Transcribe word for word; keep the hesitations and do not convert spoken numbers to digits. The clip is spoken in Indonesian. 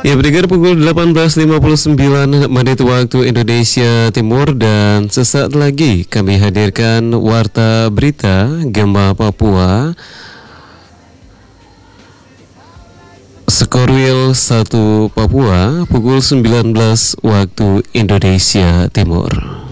Ya, pendengar pukul delapan belas lima puluh sembilan menit waktu Indonesia Timur, dan sesaat lagi kami hadirkan Warta Berita Gempa Papua Skorwil satu Papua pukul sembilan belas waktu Indonesia Timur.